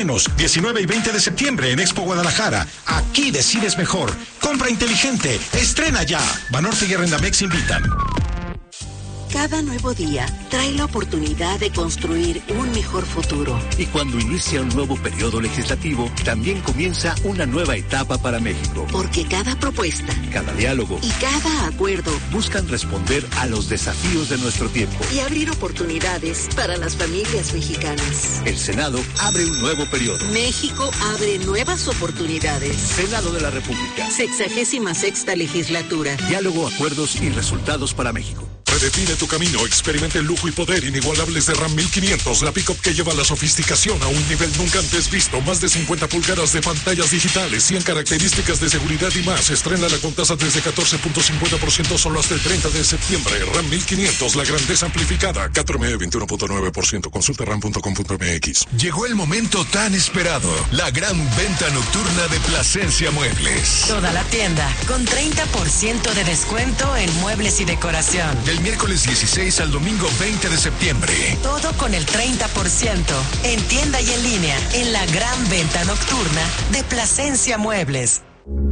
19 y 20 de septiembre en Expo Guadalajara. Aquí decides mejor. Compra inteligente. Estrena ya. Banorte y Arrendamex invitan. Cada nuevo día trae la oportunidad de construir un mejor futuro. Y cuando inicia un nuevo periodo legislativo, también comienza una nueva etapa para México. Porque cada propuesta, cada diálogo y cada acuerdo buscan responder a los desafíos de nuestro tiempo y abrir oportunidades para las familias mexicanas. El Senado abre un nuevo periodo. México abre nuevas oportunidades. Senado de la República. 66ª legislatura. Diálogo, acuerdos y resultados para México. Redefine tu camino, experimente el lujo y poder inigualables de Ram 1500, la pick-up que lleva la sofisticación a un nivel nunca antes visto. Más de 50 pulgadas de pantallas digitales, 100 características de seguridad y más. Estrénala con tasas desde 14.50% solo hasta el 30 de septiembre. Ram 1500, la grandeza amplificada. 4M 21.9%. Consulta ram.com.mx. Llegó el momento tan esperado, la gran venta nocturna de Plasencia Muebles. Toda la tienda con 30% de descuento en muebles y decoración. Del miércoles 16 al domingo 20 de septiembre. Todo con el 30% en tienda y en línea en la gran venta nocturna de Plasencia Muebles.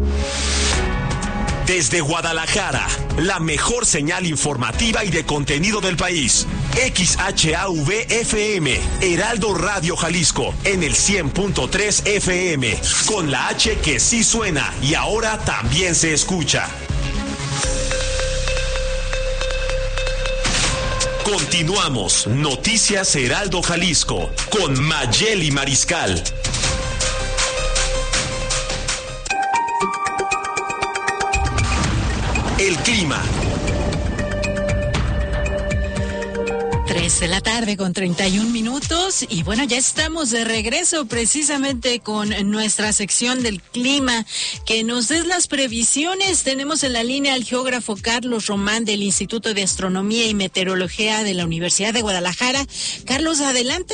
Desde Guadalajara, la mejor señal informativa y de contenido del país. XHAV-FM, Heraldo Radio Jalisco, en el 100.3 FM, con la H que sí suena y ahora también se escucha. Continuamos, Noticias Heraldo Jalisco, con Mayeli Mariscal. El clima. 3 de la tarde con 31 minutos y bueno, ya estamos de regreso precisamente con nuestra sección del clima. Que nos des las previsiones. Tenemos en la línea al geógrafo Carlos Román del Instituto de Astronomía y Meteorología de la Universidad de Guadalajara. Carlos, adelante.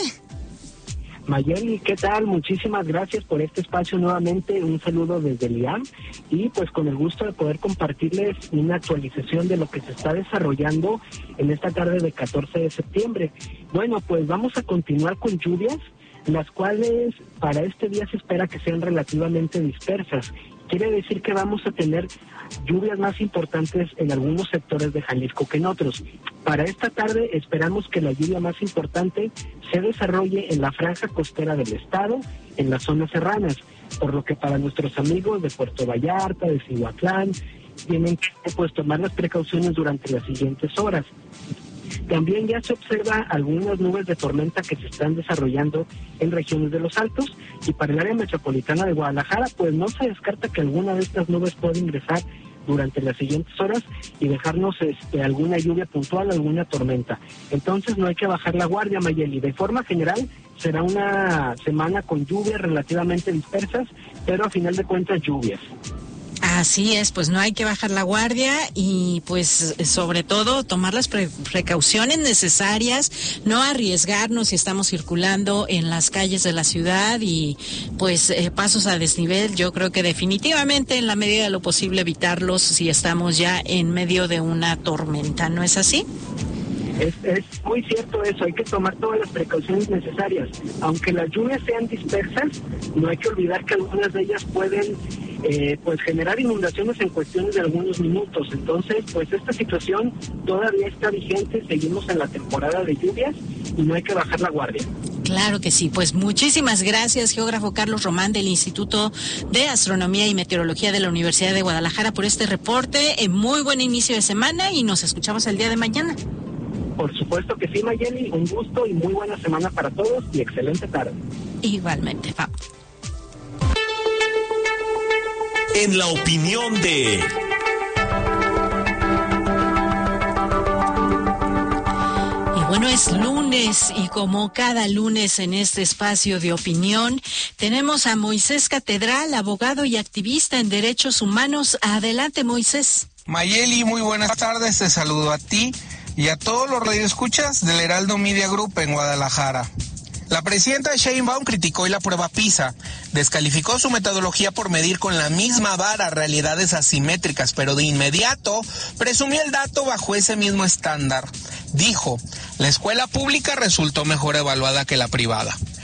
Mayeli, ¿qué tal? Muchísimas gracias por este espacio nuevamente. Un saludo desde el IAM y pues con el gusto de poder compartirles una actualización de lo que se está desarrollando en esta tarde de 14 de septiembre. Bueno, pues vamos a continuar con lluvias, las cuales para este día se espera que sean relativamente dispersas. Quiere decir que vamos a tener lluvias más importantes en algunos sectores de Jalisco que en otros. Para esta tarde esperamos que la lluvia más importante se desarrolle en la franja costera del estado, en las zonas serranas, por lo que para nuestros amigos de Puerto Vallarta, de Cihuatlán, tienen que pues tomar las precauciones durante las siguientes horas. También ya se observa algunas nubes de tormenta que se están desarrollando en regiones de los Altos, y para el área metropolitana de Guadalajara pues no se descarta que alguna de estas nubes pueda ingresar durante las siguientes horas y dejarnos alguna lluvia puntual, alguna tormenta. Entonces no hay que bajar la guardia, Mayeli. De forma general será una semana con lluvias relativamente dispersas, pero a final de cuentas lluvias. Así es, pues no hay que bajar la guardia y pues sobre todo tomar las precauciones necesarias, no arriesgarnos si estamos circulando en las calles de la ciudad y pues pasos a desnivel. Yo creo que definitivamente en la medida de lo posible evitarlos si estamos ya en medio de una tormenta, ¿no es así? Es muy cierto eso, hay que tomar todas las precauciones necesarias. Aunque las lluvias sean dispersas, no hay que olvidar que algunas de ellas pueden pues generar inundaciones en cuestiones de algunos minutos. Entonces, pues esta situación todavía está vigente, seguimos en la temporada de lluvias y no hay que bajar la guardia. Claro que sí, pues muchísimas gracias, geógrafo Carlos Román del Instituto de Astronomía y Meteorología de la Universidad de Guadalajara por este reporte. Muy buen inicio de semana y nos escuchamos el día de mañana. Por supuesto que sí, Mayeli, un gusto y muy buena semana para todos y excelente tarde. Igualmente, vamos. En la opinión de... Bueno, es lunes y como cada lunes en este espacio de opinión tenemos a Moisés Catedral, abogado y activista en derechos humanos. Adelante, Moisés. Mayeli, muy buenas tardes, te saludo a ti y a todos los radioescuchas del Heraldo Media Group en Guadalajara. La presidenta Sheinbaum criticó hoy la prueba PISA, descalificó su metodología por medir con la misma vara realidades asimétricas, pero de inmediato presumió el dato bajo ese mismo estándar. Dijo, la escuela pública resultó mejor evaluada que la privada.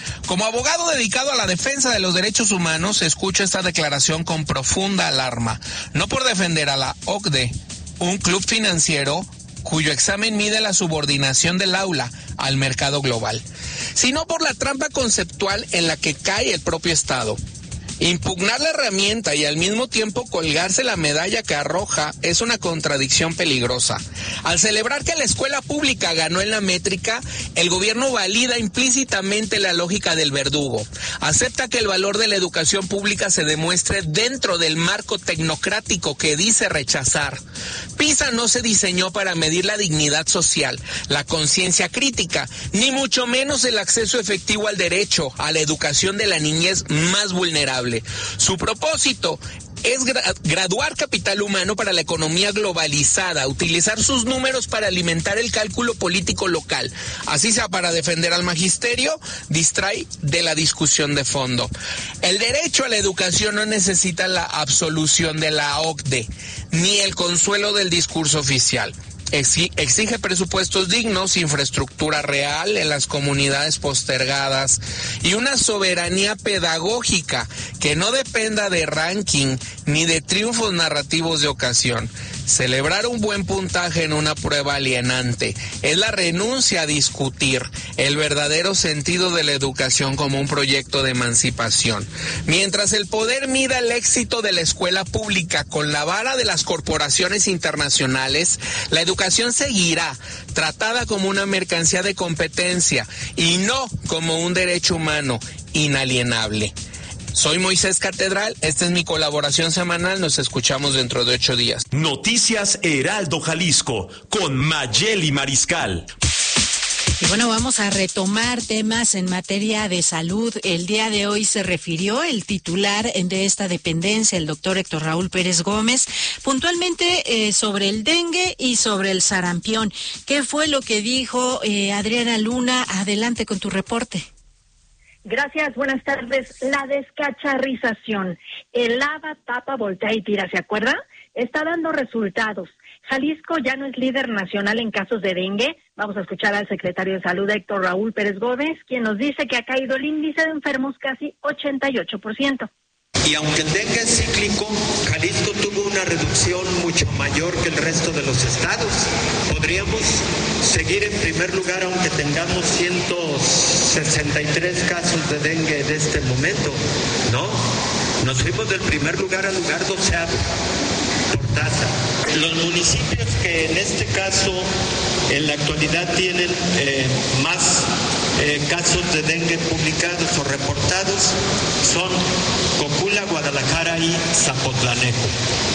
Como abogado dedicado a la defensa de los derechos humanos, escucho esta declaración con profunda alarma. No por defender a la OCDE, un club financiero cuyo examen mide la subordinación del aula al mercado global, sino por la trampa conceptual en la que cae el propio Estado. Impugnar la herramienta y al mismo tiempo colgarse la medalla que arroja es una contradicción peligrosa. Al celebrar que la escuela pública ganó en la métrica, el gobierno valida implícitamente la lógica del verdugo. Acepta que el valor de la educación pública se demuestre dentro del marco tecnocrático que dice rechazar. PISA no se diseñó para medir la dignidad social, la conciencia crítica, ni mucho menos el acceso efectivo al derecho a la educación de la niñez más vulnerable. Su propósito es graduar capital humano para la economía globalizada, utilizar sus números para alimentar el cálculo político local, así sea para defender al magisterio, distrae de la discusión de fondo. El derecho a la educación no necesita la absolución de la OCDE, ni el consuelo del discurso oficial. Exige presupuestos dignos, infraestructura real en las comunidades postergadas y una soberanía pedagógica que no dependa de ranking ni de triunfos narrativos de ocasión. Celebrar un buen puntaje en una prueba alienante es la renuncia a discutir el verdadero sentido de la educación como un proyecto de emancipación. Mientras el poder mida el éxito de la escuela pública con la vara de las corporaciones internacionales, la educación seguirá tratada como una mercancía de competencia y no como un derecho humano inalienable. Soy Moisés Catedral, esta es mi colaboración semanal, nos escuchamos dentro de 8 días. Noticias Heraldo Jalisco, con Mayeli Mariscal. Y bueno, vamos a retomar temas en materia de salud. El día de hoy se refirió el titular de esta dependencia, el doctor Héctor Raúl Pérez Gómez, puntualmente sobre el dengue y sobre el sarampión. ¿Qué fue lo que dijo Adriana Luna? Adelante con tu reporte. Gracias, buenas tardes. La descacharrización, el lava, tapa, voltea y tira, ¿se acuerda? Está dando resultados. Jalisco ya no es líder nacional en casos de dengue. Vamos a escuchar al secretario de Salud, Héctor Raúl Pérez Gómez, quien nos dice que ha caído el índice de enfermos casi 88%. Y aunque el dengue es cíclico, Jalisco tuvo una reducción mucho mayor que el resto de los estados. Podríamos seguir en primer lugar aunque tengamos 163 casos de dengue en este momento. No, nos fuimos del primer lugar al lugar 12º por tasa. Los municipios que en este caso en la actualidad tienen más casos de dengue publicados o reportados son Cocula, Guadalajara y Zapotlanejo.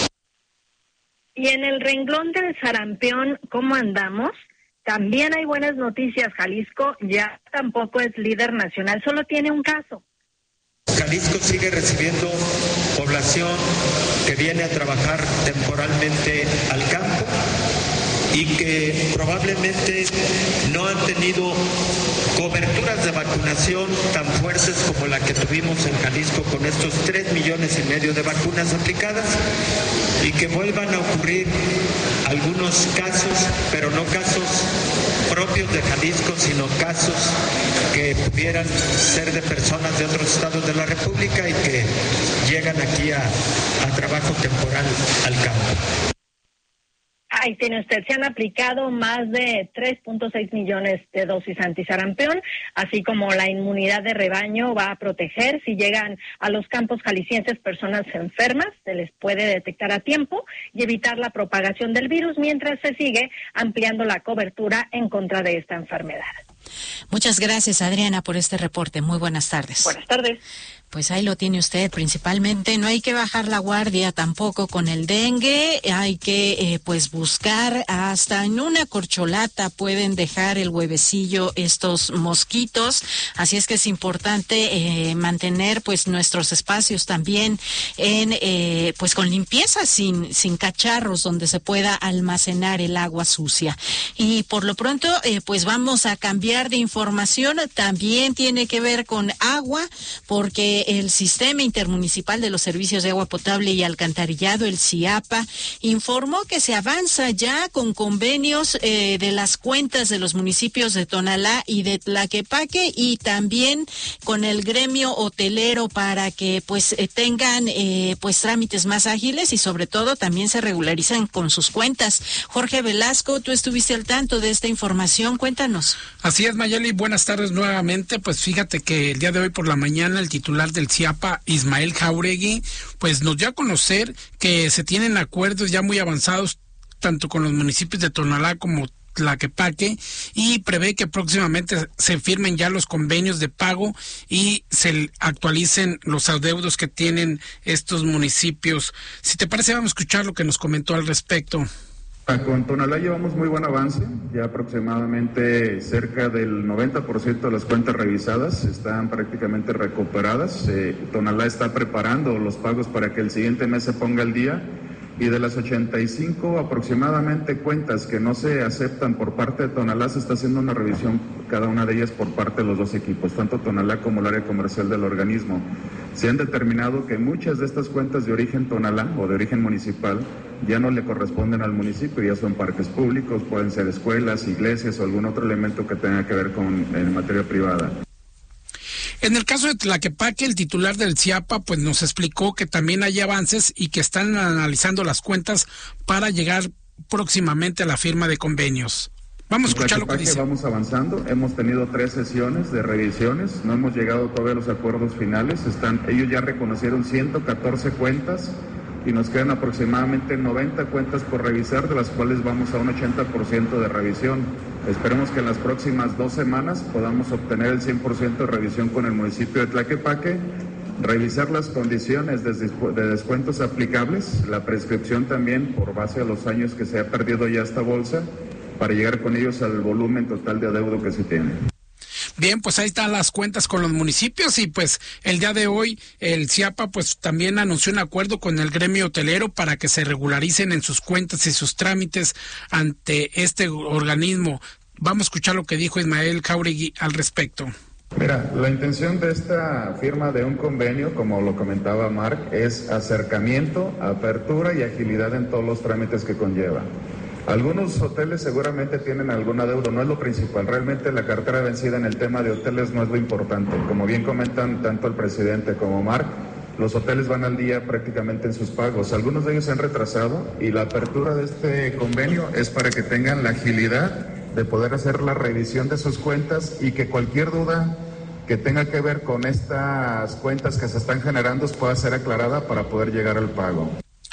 Y en el renglón del sarampión, ¿cómo andamos? También hay buenas noticias. Jalisco ya tampoco es líder nacional, solo tiene un caso. Jalisco sigue recibiendo población que viene a trabajar temporalmente al campo y que probablemente no han tenido coberturas de vacunación tan fuertes como la que tuvimos en Jalisco con estos 3,5 millones de vacunas aplicadas, y que vuelvan a ocurrir algunos casos, pero no casos propios de Jalisco, sino casos que pudieran ser de personas de otros estados de la República y que llegan aquí a trabajo temporal al campo. Ahí tiene usted, se han aplicado más de 3.6 millones de dosis antisarampión, así como la inmunidad de rebaño va a proteger si llegan a los campos jaliscienses personas enfermas, se les puede detectar a tiempo y evitar la propagación del virus mientras se sigue ampliando la cobertura en contra de esta enfermedad. Muchas gracias, Adriana, por este reporte. Muy buenas tardes. Buenas tardes. Pues ahí lo tiene usted, principalmente no hay que bajar la guardia tampoco con el dengue, hay que pues buscar hasta en una corcholata pueden dejar el huevecillo estos mosquitos, así es que es importante mantener pues nuestros espacios también en pues con limpieza, sin cacharros donde se pueda almacenar el agua sucia. Y por lo pronto pues vamos a cambiar de información, también tiene que ver con agua, porque el Sistema Intermunicipal de los Servicios de Agua Potable y Alcantarillado, el CIAPA, informó que se avanza ya con convenios de las cuentas de los municipios de Tonalá y de Tlaquepaque, y también con el gremio hotelero para que pues tengan pues trámites más ágiles y sobre todo también se regularicen con sus cuentas. Jorge Velasco, tú estuviste al tanto de esta información, cuéntanos. Así es, Mayeli, buenas tardes nuevamente. Pues fíjate que el día de hoy por la mañana el titular del CIAPA, Ismael Jáuregui, pues nos dio a conocer que se tienen acuerdos ya muy avanzados tanto con los municipios de Tonalá como Tlaquepaque, y prevé que próximamente se firmen ya los convenios de pago y se actualicen los adeudos que tienen estos municipios. Si te parece, vamos a escuchar lo que nos comentó al respecto. Con Tonalá llevamos muy buen avance, ya aproximadamente cerca del 90% de las cuentas revisadas están prácticamente recuperadas. Tonalá está preparando los pagos para que el siguiente mes se ponga al día, y de las 85 aproximadamente cuentas que no se aceptan por parte de Tonalá, se está haciendo una revisión cada una de ellas por parte de los dos equipos, tanto Tonalá como el área comercial del organismo. Se han determinado que muchas de estas cuentas de origen Tonalá o de origen municipal ya no le corresponden al municipio, ya son parques públicos, pueden ser escuelas, iglesias o algún otro elemento que tenga que ver con materia privada. En el caso de Tlaquepaque, el titular del CIAPA pues nos explicó que también hay avances y que están analizando las cuentas para llegar próximamente a la firma de convenios. Vamos a escuchar lo que dice. Vamos avanzando, hemos tenido 3 sesiones de revisiones, no hemos llegado todavía a los acuerdos finales, ellos ya reconocieron 114 cuentas y nos quedan aproximadamente 90 cuentas por revisar, de las cuales vamos a un 80% de revisión. Esperemos que en las próximas 2 semanas podamos obtener el 100% de revisión con el municipio de Tlaquepaque, revisar las condiciones de descuentos aplicables, la prescripción también por base a los años que se ha perdido ya esta bolsa, para llegar con ellos al volumen total de adeudo que se tiene. Bien, pues ahí están las cuentas con los municipios, y pues el día de hoy el CIAPA pues también anunció un acuerdo con el gremio hotelero para que se regularicen en sus cuentas y sus trámites ante este organismo. Vamos a escuchar lo que dijo Ismael Jáuregui al respecto. Mira, la intención de esta firma de un convenio, como lo comentaba Marc, es acercamiento, apertura y agilidad en todos los trámites que conlleva. Algunos hoteles seguramente tienen algún adeudo, no es lo principal. Realmente la cartera vencida en el tema de hoteles no es lo importante. Como bien comentan tanto el presidente como Marc, los hoteles van al día prácticamente en sus pagos. Algunos de ellos se han retrasado y la apertura de este convenio es para que tengan la agilidad de poder hacer la revisión de sus cuentas y que cualquier duda que tenga que ver con estas cuentas que se están generando pueda ser aclarada para poder llegar al pago.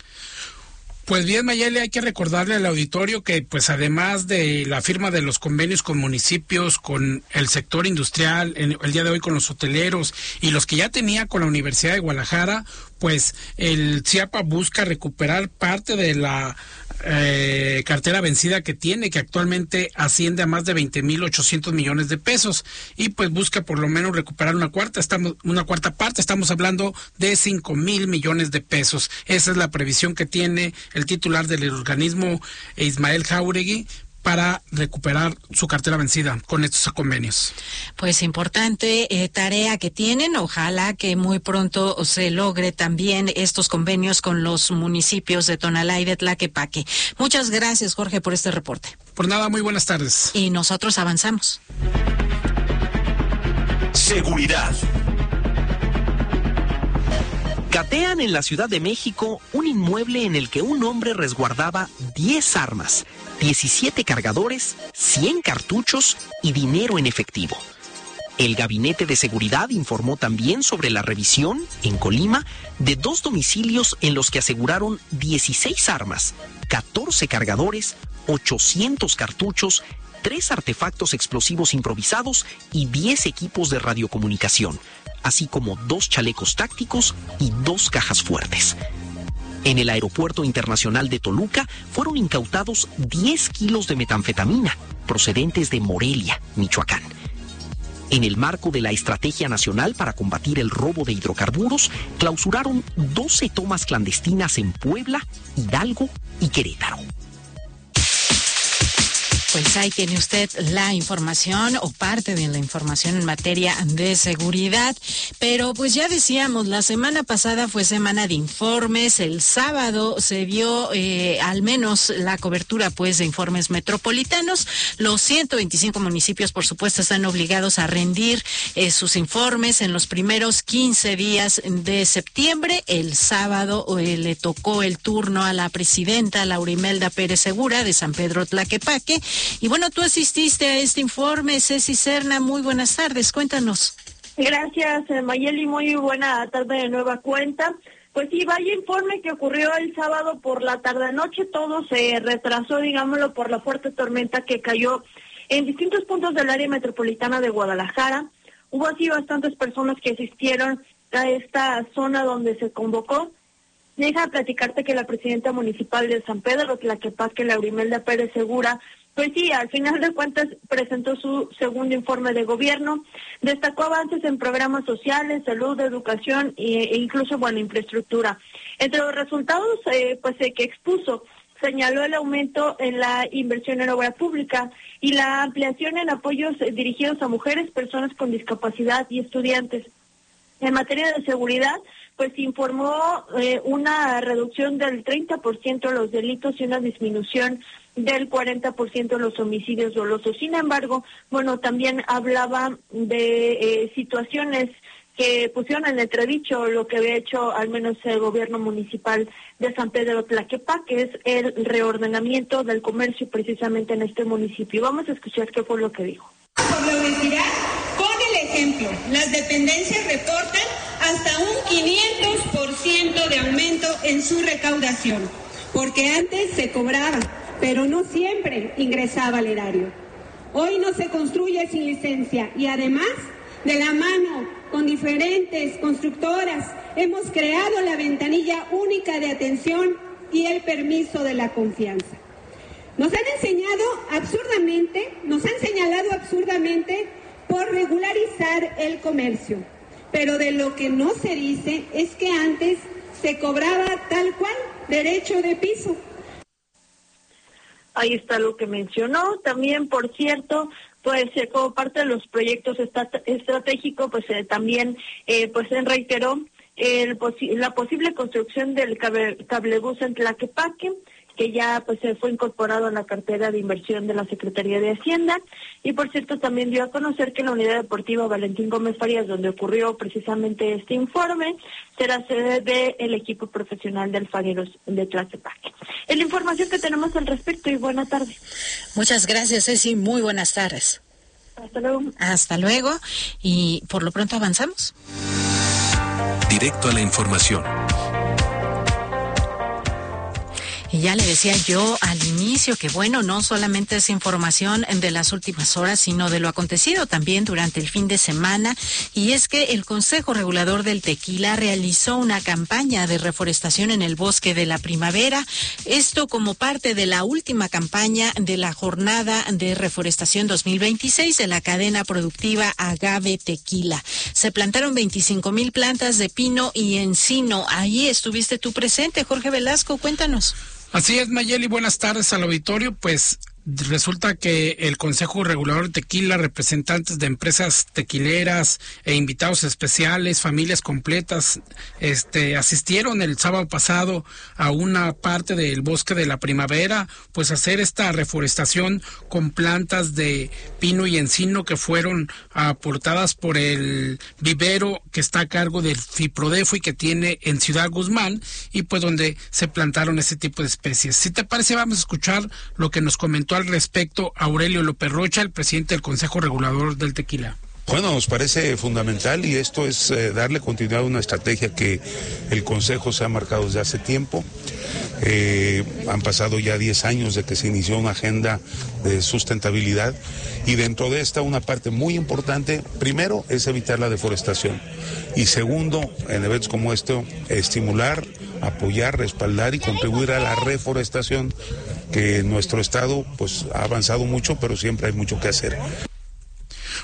Pues bien, Mayeli, hay que recordarle al auditorio que pues además de la firma de los convenios con municipios, con el sector industrial, el día de hoy con los hoteleros y los que ya tenía con la Universidad de Guadalajara, pues el CIAPA busca recuperar parte de la cartera vencida que tiene, que actualmente asciende a más de 20,800 millones de pesos, y pues busca por lo menos recuperar una cuarta parte, estamos hablando de 5,000 millones de pesos. Esa es la previsión que tiene el titular del organismo, Ismael Jáuregui, para recuperar su cartera vencida con estos convenios. Pues importante tarea que tienen, ojalá que muy pronto se logre también estos convenios con los municipios de Tonalá y de Tlaquepaque. Muchas gracias, Jorge, por este reporte. Por nada, muy buenas tardes. Y nosotros avanzamos. Seguridad. Catean en la Ciudad de México un inmueble en el que un hombre resguardaba 10 armas, 17 cargadores, 100 cartuchos y dinero en efectivo. El Gabinete de Seguridad informó también sobre la revisión, en Colima, de 2 domicilios en los que aseguraron 16 armas, 14 cargadores, 800 cartuchos, 3 artefactos explosivos improvisados y 10 equipos de radiocomunicación, así como 2 chalecos tácticos y 2 cajas fuertes. En el Aeropuerto Internacional de Toluca fueron incautados 10 kilos de metanfetamina, procedentes de Morelia, Michoacán. En el marco de la Estrategia Nacional para combatir el robo de hidrocarburos, clausuraron 12 tomas clandestinas en Puebla, Hidalgo y Querétaro. Pues ahí tiene usted la información o parte de la información en materia de seguridad. Pero pues ya decíamos, la semana pasada fue semana de informes. El sábado se dio al menos la cobertura pues de informes metropolitanos. Los 125 municipios, por supuesto, están obligados a rendir sus informes en los primeros 15 días de septiembre. El sábado le tocó el turno a la presidenta Laura Imelda Pérez Segura de San Pedro Tlaquepaque. Y bueno, tú asististe a este informe, Ceci Serna, muy buenas tardes, cuéntanos. Gracias, Mayeli, muy buena tarde de nueva cuenta. Pues sí, vaya informe que ocurrió el sábado por la tarde-noche, todo se retrasó, digámoslo, por la fuerte tormenta que cayó en distintos puntos del área metropolitana de Guadalajara. Hubo así bastantes personas que asistieron a esta zona donde se convocó. Deja platicarte que la presidenta municipal de San Pedro Tlaquepaque, Laura Imelda Pérez Segura, pues sí, al final de cuentas presentó su segundo informe de gobierno, destacó avances en programas sociales, salud, educación e incluso, infraestructura. Entre los resultados, que expuso, señaló el aumento en la inversión en obra pública y la ampliación en apoyos dirigidos a mujeres, personas con discapacidad y estudiantes. En materia de seguridad, pues informó una reducción del 30% de los delitos y una disminución del 40% de los homicidios dolosos. Sin embargo, también hablaba de situaciones que pusieron en entredicho lo que había hecho al menos el gobierno municipal de San Pedro Tlaquepaque, que es el reordenamiento del comercio precisamente en este municipio. Vamos a escuchar qué fue lo que dijo. Por la honestidad, con el ejemplo, las dependencias reportan hasta un 500% de aumento en su recaudación, porque antes se cobraba, pero no siempre ingresaba al erario. Hoy no se construye sin licencia y además, de la mano con diferentes constructoras, hemos creado la ventanilla única de atención y el permiso de la confianza. Nos han señalado absurdamente por regularizar el comercio, pero de lo que no se dice es que antes se cobraba tal cual, derecho de piso. Ahí está lo que mencionó. También, por cierto, como parte de los proyectos estratégicos, también reiteró la posible construcción del cablebús en Tlaquepaque, que ya se fue incorporado en la cartera de inversión de la Secretaría de Hacienda. Y por cierto, también dio a conocer que la unidad deportiva Valentín Gómez Farías, donde ocurrió precisamente este informe, será sede del equipo profesional de alfareros de Tlaquepaque. Es la información que tenemos al respecto y buena tarde. Muchas gracias, Ceci, muy buenas tardes. Hasta luego. Hasta luego, y por lo pronto avanzamos. Directo a la información. Y ya le decía yo al inicio que no solamente es información de las últimas horas, sino de lo acontecido también durante el fin de semana. Y es que el Consejo Regulador del Tequila realizó una campaña de reforestación en el Bosque de la Primavera. Esto como parte de la última campaña de la Jornada de Reforestación 2026 de la cadena productiva Agave Tequila. Se plantaron 25,000 plantas de pino y encino. Ahí estuviste tú presente, Jorge Velasco, cuéntanos. Así es, Mayeli, buenas tardes al auditorio. Pues resulta que el Consejo Regulador de Tequila, representantes de empresas tequileras e invitados especiales, familias completas, asistieron el sábado pasado a una parte del Bosque de la Primavera, pues a hacer esta reforestación con plantas de pino y encino que fueron aportadas por el vivero que está a cargo del FIPRODEFO y que tiene en Ciudad Guzmán, y pues donde se plantaron ese tipo de especies. Si te parece, vamos a escuchar lo que nos comentó al respecto Aurelio López Rocha, el presidente del Consejo Regulador del Tequila. Bueno, nos parece fundamental y esto es darle continuidad a una estrategia que el Consejo se ha marcado desde hace tiempo. Han pasado ya 10 años de que se inició una agenda de sustentabilidad y dentro de esta una parte muy importante, primero, es evitar la deforestación y segundo, en eventos como este, estimular, apoyar, respaldar y contribuir a la reforestación, que en nuestro estado pues ha avanzado mucho, pero siempre hay mucho que hacer.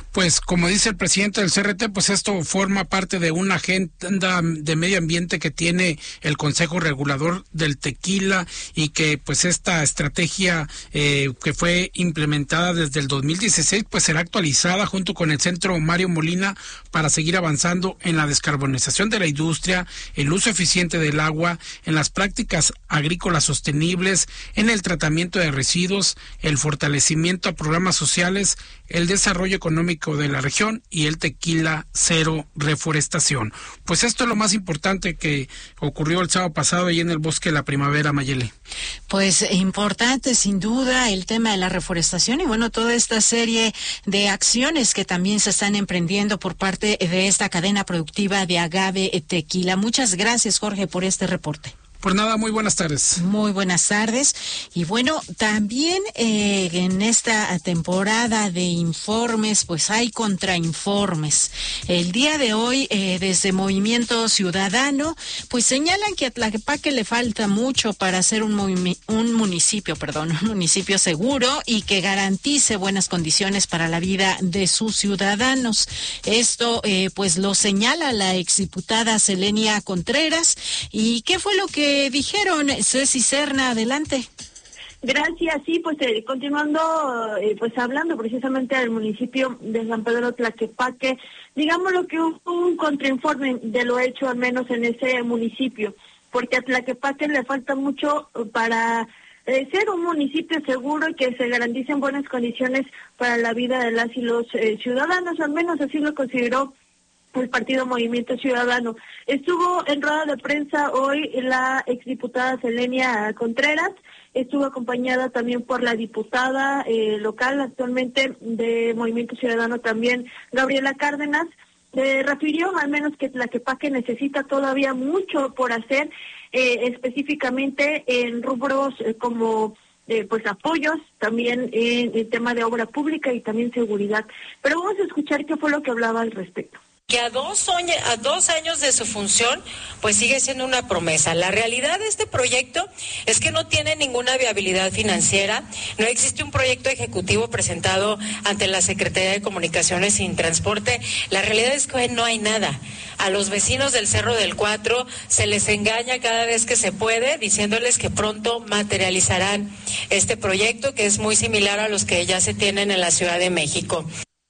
Pues como dice el presidente del CRT, pues esto forma parte de una agenda de medio ambiente que tiene el Consejo Regulador del Tequila y que pues esta estrategia que fue implementada desde el 2016 pues será actualizada junto con el Centro Mario Molina para seguir avanzando en la descarbonización de la industria, el uso eficiente del agua, en las prácticas agrícolas sostenibles, en el tratamiento de residuos, el fortalecimiento a programas sociales, el desarrollo económico de la región y el tequila cero reforestación. Pues esto es lo más importante que ocurrió el sábado pasado ahí en el Bosque de la Primavera, Mayeli. Pues importante sin duda el tema de la reforestación y bueno, toda esta serie de acciones que también se están emprendiendo por parte de esta cadena productiva de agave tequila. Muchas gracias, Jorge, por este reporte. Pues nada, muy buenas tardes. Muy buenas tardes. Y bueno, también en esta temporada de informes, pues hay contrainformes. El día de hoy, desde Movimiento Ciudadano, pues señalan que a Tlaquepaque le falta mucho para ser un municipio seguro y que garantice buenas condiciones para la vida de sus ciudadanos. Esto, pues lo señala la exdiputada Selenia Contreras. ¿Y qué fue lo que dijeron? Ceci Serna, adelante. Gracias, sí, pues continuando, pues hablando precisamente del municipio de San Pedro Tlaquepaque, digamos lo que un contrainforme de lo hecho al menos en ese municipio, porque a Tlaquepaque le falta mucho para ser un municipio seguro y que se garanticen buenas condiciones para la vida de las y los ciudadanos, al menos así lo consideró el partido Movimiento Ciudadano. Estuvo en rueda de prensa hoy la exdiputada Selenia Contreras, estuvo acompañada también por la diputada local actualmente de Movimiento Ciudadano también, Gabriela Cárdenas. Refirió al menos que Tlaquepaque necesita todavía mucho por hacer, específicamente en rubros como pues apoyos, también en el tema de obra pública y también seguridad. Pero vamos a escuchar qué fue lo que hablaba al respecto. Que a dos años de su función, pues sigue siendo una promesa. La realidad de este proyecto es que no tiene ninguna viabilidad financiera, no existe un proyecto ejecutivo presentado ante la Secretaría de Comunicaciones y Transporte. La realidad es que no hay nada. A los vecinos del Cerro del Cuatro se les engaña cada vez que se puede, diciéndoles que pronto materializarán este proyecto, que es muy similar a los que ya se tienen en la Ciudad de México.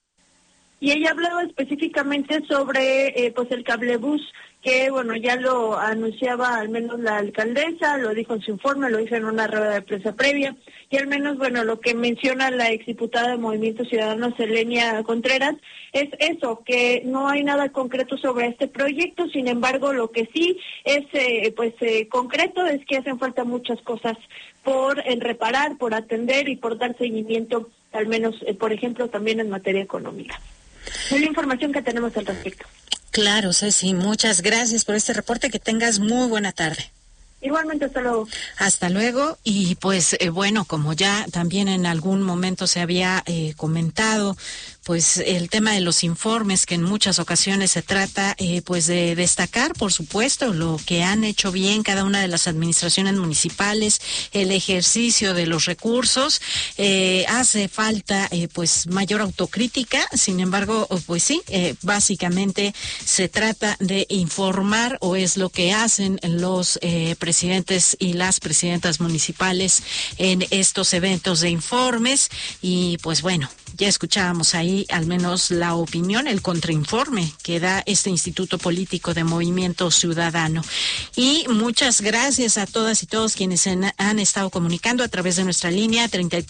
Y ella hablaba específicamente sobre pues el cablebús, que bueno, ya lo anunciaba al menos la alcaldesa, lo dijo en su informe, lo hizo en una rueda de prensa previa, y al menos bueno, lo que menciona la exdiputada de Movimiento Ciudadano Selenia Contreras es eso, que no hay nada concreto sobre este proyecto. Sin embargo, lo que sí es concreto es que hacen falta muchas cosas por reparar, por atender y por dar seguimiento, al menos por ejemplo también en materia económica. Es la información que tenemos al respecto. Claro, Ceci, muchas gracias por este reporte. Que tengas muy buena tarde. Igualmente, hasta luego. Hasta luego. Y pues bueno, como ya también en algún momento se había comentado, pues el tema de los informes, que en muchas ocasiones se trata pues de destacar, por supuesto, lo que han hecho bien cada una de las administraciones municipales, el ejercicio de los recursos. Hace falta pues mayor autocrítica. Sin embargo, pues sí, básicamente se trata de informar, o es lo que hacen los presidentes y las presidentas municipales en estos eventos de informes. Y pues bueno, ya escuchábamos ahí al menos la opinión, el contrainforme que da este Instituto Político de Movimiento Ciudadano. Y muchas gracias a todas y todos quienes han estado comunicando a través de nuestra línea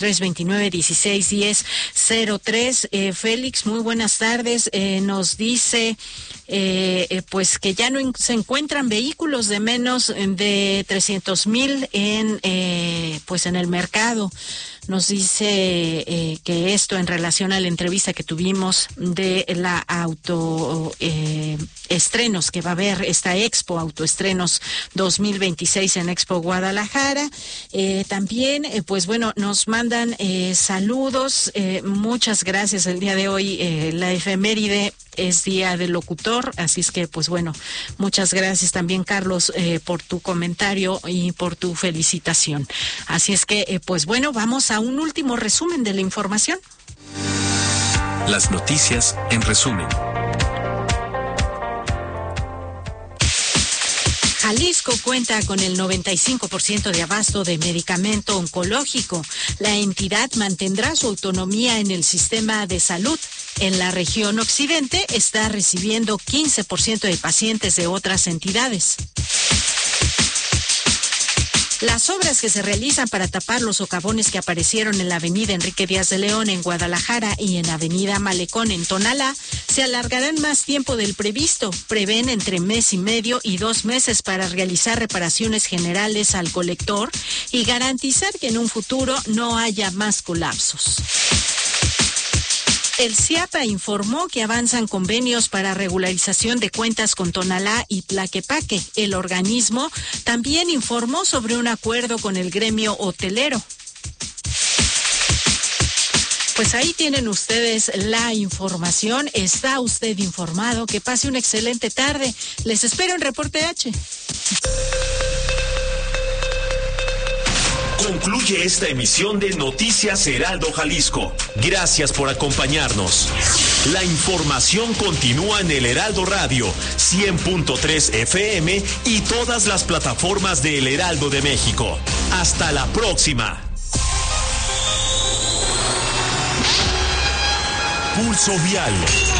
3329-1610-03. Félix, muy buenas tardes. Nos dice pues que ya no se encuentran vehículos de menos de 300,000 pues en el mercado. Nos dice que esto en relación a la entrevista que tuvimos de la autoestrenos que va a haber, esta Expo Autoestrenos 2026 en Expo Guadalajara. También, pues bueno, nos mandan saludos. Muchas gracias. El día de hoy la efeméride es Día del Locutor, así es que pues bueno, muchas gracias también, Carlos, por tu comentario y por tu felicitación. Así es que pues bueno, vamos a un último resumen de la información. Las noticias en resumen. Jalisco cuenta con el 95% de abasto de medicamento oncológico. La entidad mantendrá su autonomía en el sistema de salud. En la región occidente está recibiendo 15% de pacientes de otras entidades. Las obras que se realizan para tapar los socavones que aparecieron en la avenida Enrique Díaz de León en Guadalajara y en avenida Malecón en Tonalá se alargarán más tiempo del previsto. Prevén entre mes y medio y 2 meses para realizar reparaciones generales al colector y garantizar que en un futuro no haya más colapsos. El CIAPA informó que avanzan convenios para regularización de cuentas con Tonalá y Tlaquepaque. El organismo también informó sobre un acuerdo con el gremio hotelero. Pues ahí tienen ustedes la información. Está usted informado. Que pase una excelente tarde. Les espero en Reporte H. Concluye esta emisión de Noticias Heraldo Jalisco. Gracias por acompañarnos. La información continúa en el Heraldo Radio, 100.3 FM y todas las plataformas de El Heraldo de México. Hasta la próxima. Pulso Vial.